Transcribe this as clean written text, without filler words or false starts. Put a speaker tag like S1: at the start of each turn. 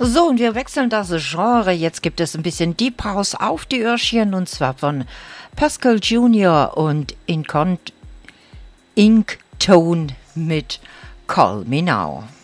S1: So, und wir wechseln das Genre. Jetzt gibt es ein bisschen Deep House auf die Öhrchen, und zwar von Pascal Jr. und Ink Tone mit Call Me Now.